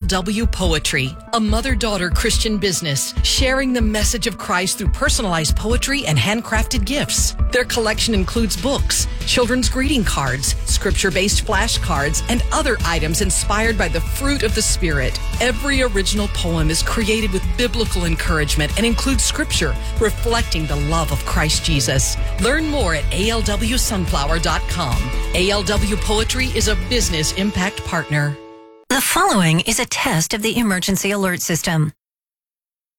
ALW Poetry, a mother-daughter Christian business sharing the message of Christ through personalized poetry and handcrafted gifts. Their collection includes books, children's greeting cards, scripture-based flashcards, and other items inspired by the fruit of the Spirit. Every original poem is created with biblical encouragement and includes scripture reflecting the love of Christ Jesus. Learn more at alwsunflower.com. ALW Poetry is a business impact partner. The following is a test of the emergency alert system.